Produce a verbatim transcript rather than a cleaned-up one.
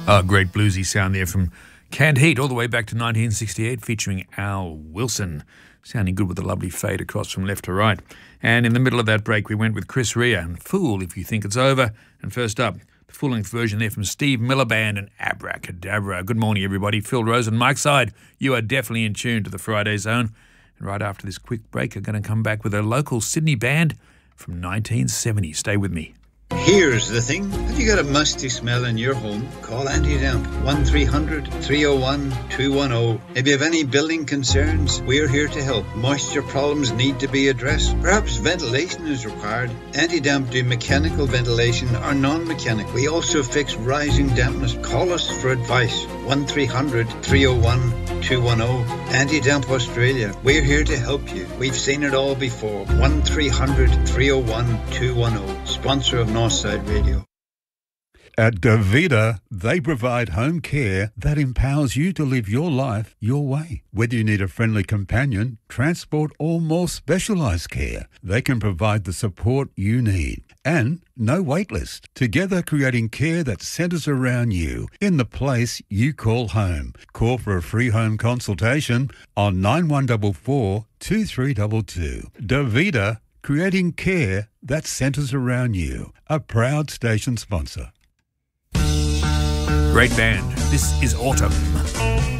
Oh, great bluesy sound there from Canned Heat all the way back to nineteen sixty-eight, featuring Al Wilson. Sounding good with a lovely fade across from left to right. And in the middle of that break, we went with Chris Rea and Fool If You Think It's Over. And first up, the full-length version there from Steve Miller Band and Abracadabra. Good morning, everybody. Phil Rose and Mike Side. You are definitely in tune to the Friday Zone. And right after this quick break, I'm going to come back with a local Sydney band from nineteen seventy. Stay with me. Here's the thing. Have you got a musty smell in your home? Call Anti-Damp. one three hundred, three oh one, two one oh. If you have any building concerns, we're here to help. Moisture problems need to be addressed. Perhaps ventilation is required. Anti-Damp do mechanical ventilation or non-mechanical. We also fix rising dampness. Call us for advice. one three hundred, three oh one, two one oh. Anti-Damp Australia. We're here to help you. We've seen it all before. one three hundred, three oh one, two one oh. Sponsor of Northside Radio. At Davida, they provide home care that empowers you to live your life your way. Whether you need a friendly companion, transport, or more specialised care, they can provide the support you need. And no wait list. Together creating care that centres around you in the place you call home. Call for a free home consultation on nine one four four, two three two two. Davida, creating care that centres around you. A proud station sponsor. Great band. This is Autumn.